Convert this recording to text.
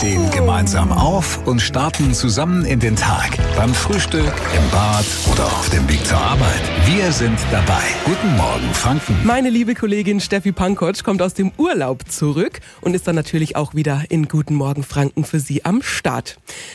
stehen gemeinsam auf und starten zusammen in den Tag. Beim Frühstück, im Bad oder auf dem Weg zur Arbeit. Wir sind dabei. Guten Morgen, Franken. Meine liebe Kollegin Steffi Pankotsch kommt aus dem Urlaub zurück und ist dann natürlich auch wieder in Guten Morgen Franken für Sie am Start.